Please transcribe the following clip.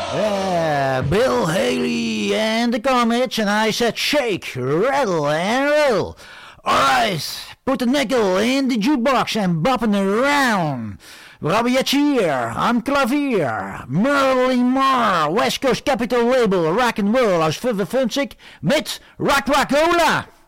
Bill Haley and the Comets, and I said shake, rattle, and roll. Alright, put the nickel in the jukebox and bopping around. Robbie hier, aan klavier. Merlin Marr, West Coast Capital Label, Rock and Roll aus 55 mit Rock Rockola.